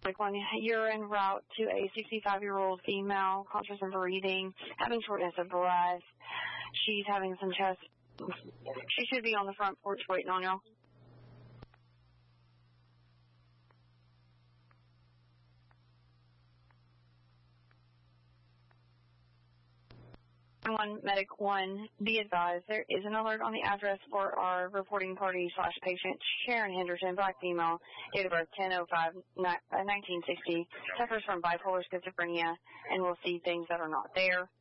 Like one, you're en route to a 65-year-old female, conscious of breathing, having shortness of breath. She's having some chest. She should be on the front porch waiting on y'all. Medic 1, be advised, there is an alert on the address for our reporting party / patient, Sharon Henderson, black female, date of birth 10/05/1960, suffers from bipolar schizophrenia, and will see things that are not there.